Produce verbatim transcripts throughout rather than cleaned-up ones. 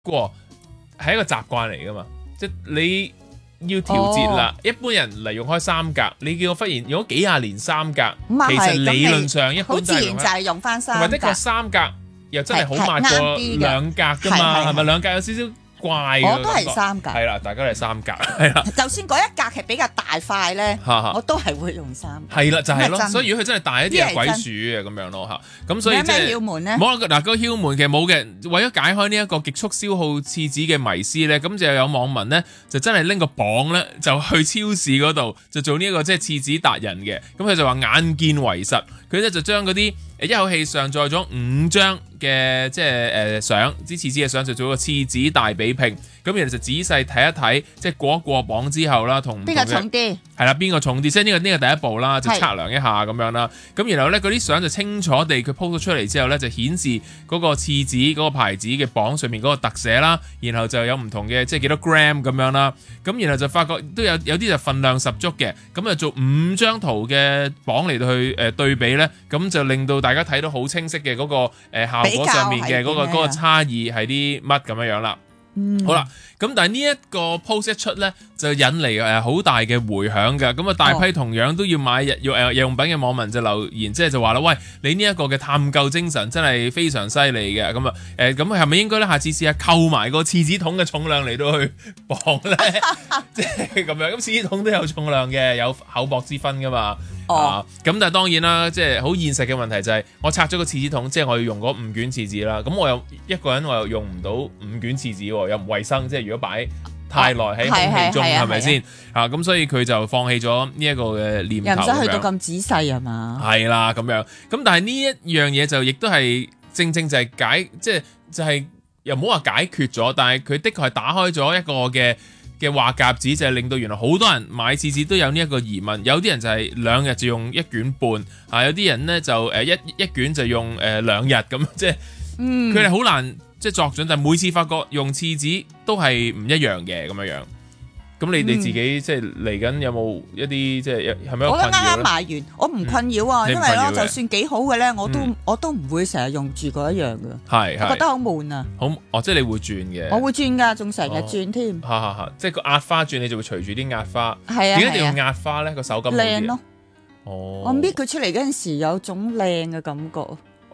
過係一個習慣嚟噶嘛，即係你。要調節啦，一般人嚟用開三格，你叫我忽然用咗幾廿年三格，其實理論上一般都係用好自然就係用翻三格， 或者個三格又真係好慢過兩格噶嘛，係咪兩格有少少怪嘅？ 我都係三格， 係啦，大家都係三格，係啦。 就算嗰一格係比較大塊咧，我都係會用三格。 係啦，就係咯。所以如果佢真係大一啲係鬼鼠嘅咁樣咯嚇。咁所以即係有咩竅門咧？ 冇嗱，個竅門其實冇嘅。為咗解開呢一個極速消耗廁紙嘅迷思咧，咁就有網民咧就真係拎個磅咧就去超市嗰度就做呢一個即係廁紙達人嘅。咁佢就話眼見為實，佢咧就將嗰啲一口氣上載咗五張嘅即係誒相，啲廁紙嘅相就做個廁紙大比拼。咁然後就仔細睇一睇，即係過一過磅之後啦，同邊個重啲？ 係啦，邊個重啲？即係呢個呢個第一步啦，就測量一下咁樣啦。咁然後咧嗰啲相就清楚地佢 po 咗出嚟之後咧，就顯示嗰個廁紙嗰個牌子嘅磅上面嗰個特寫啦。然後就有唔同嘅即係幾多 gram 咁樣啦。咁然後就發覺都有有啲就份量十足嘅。咁就做五張圖嘅磅嚟到去誒對比咧，咁就令到大家睇到好清晰嘅嗰個誒效果上面嘅嗰個嗰個差異係啲乜咁樣樣啦。嗯、好啦，咁但係呢一個 post 一出咧，就引嚟誒好大嘅迴響㗎。咁啊，大批同樣都要買日用誒日用品嘅網民就留言，即係就話啦，喂，你呢一個嘅探究精神真係非常犀利嘅。咁啊誒，咁係咪應該咧下次試下扣埋個廁紙筒嘅重量嚟到去磅咧？即係咁樣，咁廁紙筒都有重量嘅，有厚薄之分噶嘛。哦、啊，咁但係當然啦，即係好現實嘅問題就係、是，我拆咗個廁紙筒，即係我要用嗰五卷廁紙啦。咁我又一個人我又用唔到五卷廁紙，又唔衞生。即係如果擺太耐喺空氣中，係咪先？啊，咁所以佢就放棄咗呢一個嘅念頭。 又唔使去到咁仔細係嘛？ 係啦，咁樣。咁但係呢一樣嘢就亦都係正正就係解，即係就係、是、又唔好話解決咗，但係佢的確係打開咗一個嘅。嘅話匣子就係令到原來好多人買廁紙都有呢一個疑問，有啲人就係兩日就用一卷半，啊有啲人咧就誒一一卷就用誒兩日咁，即係佢哋好難即係作準，但係每次發覺用廁紙都係唔一樣嘅咁樣樣。咁你你自己即係嚟緊有冇一啲即係係咪？ 我覺得啱啱買完，我唔困擾啊， 嗯、 因為咧就算幾好嘅咧，我都、嗯、我都唔會成日用住嗰一樣嘅。係我覺得好悶啊。 好哦，即係你會轉嘅。 我會轉㗎，仲成日轉添。 嚇嚇嚇！即係個壓花轉，你就會隨住啲壓花。 係啊。點解一定要壓花咧？個手感靚咯。 哦。 我搣佢出嚟嗰陣時有種靚嘅感覺。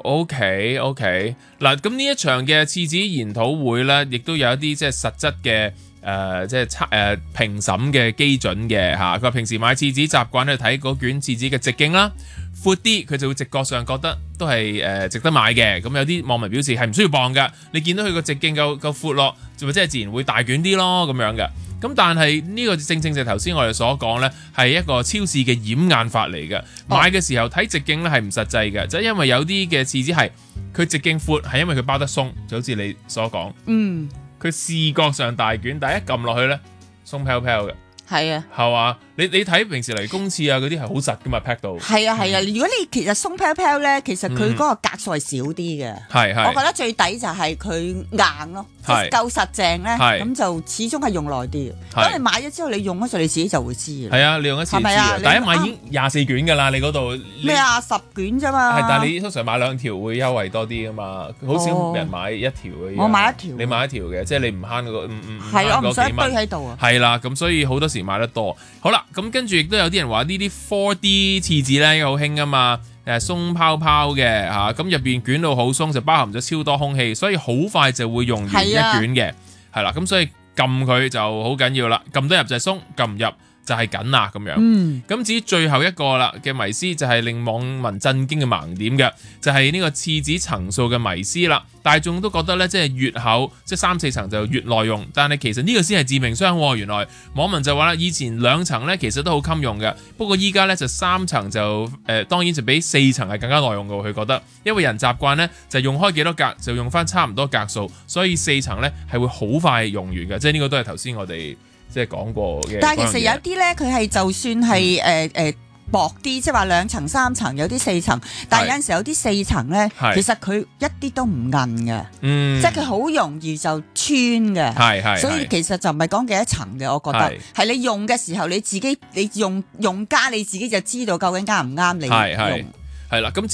OK OK 嗱，咁呢一場嘅廁紙研討會咧，亦都有一啲即係實質嘅。誒、呃、即係測誒評審嘅基準嘅嚇，佢話平時買廁紙習慣去睇嗰卷廁紙嘅直徑啦，闊啲佢就會直覺上覺得都係誒、呃、值得買嘅。咁有啲網民表示係唔需要磅㗎，你見到佢個直徑夠夠闊落，就即係自然會大卷啲咯咁樣嘅。咁但係呢個正正就頭先我哋所講呢，係一個超市嘅掩眼法嚟嘅。買嘅時候睇直徑咧係唔實際嘅，就係、因為有啲嘅廁紙係佢直徑闊係因為佢包得鬆，就好似你所講。嗯。佢視覺上大卷，但係一撳落去咧，鬆飄飄嘅。係啊，係嘛？你你睇平時嚟公廁啊嗰啲係好實噶嘛 pack 到。係啊係啊，如果你其實鬆飄飄咧，其實佢嗰個格數係少啲嘅。係係，我覺得最抵就係佢硬咯，即係夠實淨咧，咁就始終係用耐啲。當你買咗之後，你用嗰時你自己就會知嘅。係啊，你用一次知啊。第一買已經廿四卷㗎啦，你嗰度咩啊？十卷啫嘛。係，但係你通常買兩條會優惠多啲㗎嘛，好少人買一條嘅。我買一條，你買一條嘅，即係你唔慳嗰個唔唔唔慳嗰幾蚊。係，我唔想堆喺度啊。係啦，咁所以好多時買得多。好啦，咁跟住亦都有啲人話呢啲 four D 廁紙咧好興啊嘛，誒鬆泡泡嘅嚇，咁入邊捲到好鬆，就包含咗超多空氣，所以好快就會用完一卷嘅，係啦，咁所以撳佢就好緊要啦，撳得入就係鬆，撳唔入就係緊啦咁樣。嗯，咁至於最後一個啦嘅迷思就係令網民震驚嘅盲點嘅，就係、是、呢個廁紙層數嘅迷思啦。大眾都覺得咧，即係越厚，即係三四層就越耐用，但係其實呢個先係致命傷。原來網民就話啦，以前兩層咧其實都好襟用嘅，不過依家咧就三層就誒、呃，當然就比四層係更加耐用嘅。佢覺得，因為人習慣咧就用開幾多格就用翻差唔多格數，所以四層咧係會好快用完嘅。即係呢個都係頭先我哋即係講過嘅。但係其實有啲咧，佢係就算係誒誒。嗯呃薄啲，即係話兩層三層，有啲四層，但係有陣時有啲四層咧，其實佢一啲都唔韌嘅，嗯、即係佢好容易就穿嘅，係係，所以其實就唔係講幾多層嘅，我覺得係你用嘅時候你自己你用用家你自己就知道究竟啱唔啱你用，係係係啦。咁至於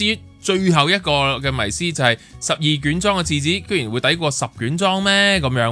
最後一個嘅迷思就係十二卷裝嘅廁紙居然會抵過十卷裝咩？咁樣。